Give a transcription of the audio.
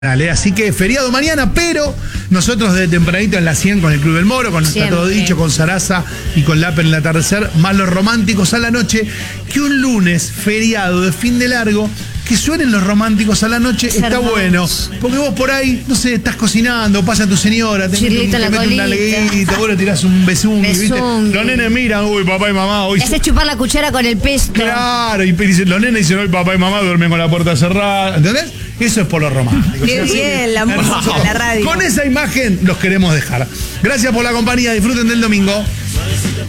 Dale, así que feriado mañana, pero nosotros desde tempranito en la 100 con el Club del Moro, con Está Todo Dicho, con Sarasa y con Laper en el atardecer, más los románticos a la noche, que un lunes feriado de fin de largo, que suenen los románticos a la noche, está bueno, porque vos por ahí, no sé, estás cocinando, pasa tu señora, te metes una leguita, vos le tirás un besungui, ¿viste? Los nenes miran, uy, papá y mamá, hoy... Te haces chupar la cuchara con el pesto. Claro, y los nenes dicen, hoy papá y mamá duermen con la puerta cerrada, ¿entendés? Eso es por los románticos. Qué bien, la música, la radio. Con esa imagen los queremos dejar. Gracias por la compañía, disfruten del domingo.